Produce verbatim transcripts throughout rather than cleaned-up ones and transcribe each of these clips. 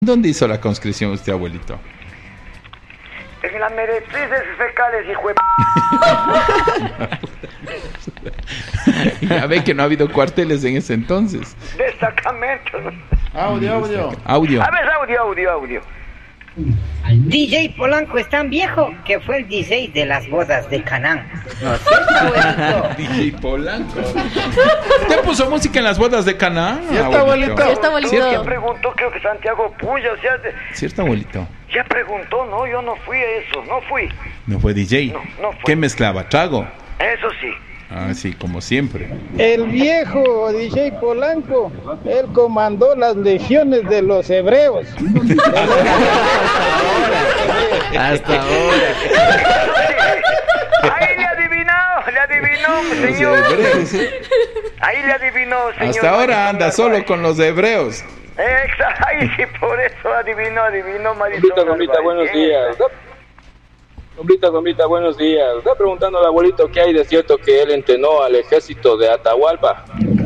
¿Dónde hizo la conscripción usted, abuelito? En las meretrices fecales, hijo de... Ya ve que no ha habido cuarteles en ese entonces. Destacamentos. Audio, audio. Audio. A ver, audio, audio, audio. D J Polanco es tan viejo que fue el D J de las bodas de Canaán. ¿No es cierto, abuelito? D J Polanco. ¿Usted puso música en las bodas de Canaán? ¿Cierto, abuelito? Cierto, abuelito. ¿Quién preguntó? Creo que Santiago Puya, o sea... de- ¿Cierto, abuelito? Ya preguntó, no, yo no fui a eso, no fui. No fue D J. No, no fue. ¿Qué mezclaba? ¿Trago? Eso sí. Ah, sí, como siempre. El viejo D J Polanco, él comandó las legiones de los hebreos. Hasta ahora. Ahí le adivinó, le adivinó, Los señor. hebreos. Ahí le adivinó, señor. Hasta ahora anda solo con los hebreos. Exacto, ahí sí, por eso adivinó, adivinó Marisol. Gombrita, Gombrita, Narváez. buenos Bien. días. Gombrita, Gombrita, buenos días. Está preguntando al abuelito qué hay de cierto que él entrenó al ejército de Atahualpa.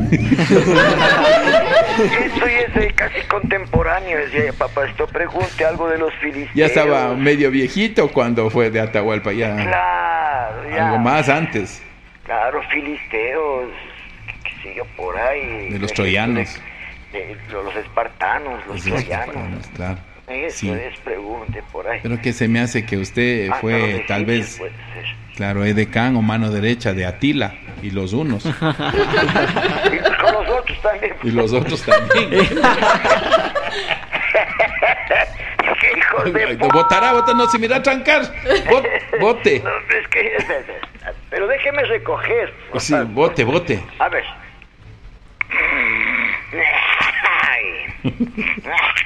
Eso ya es eh, casi contemporáneo, decía papá, esto pregunte algo de los filisteos. Ya estaba medio viejito cuando fue de Atahualpa, ya. Claro, ya. Algo más antes. Claro, filisteos, qué sé yo, por ahí. De los troyanos. De, de- de los espartanos, los Los troyanos. espartanos, claro. Eso Sí. es, pregunte por ahí. Pero que se me hace que usted Hasta fue los tal egipcios vez, puede ser. claro, edecán o mano derecha de Atila y los unos. Y con los otros también. Y los otros también. ¡Qué hijos de Ay, pu- Votará, votará, no se mira a trancar. Vot- Vote. No, es que... Pero déjeme recoger. Sí, vote, vote. A ver. Ay.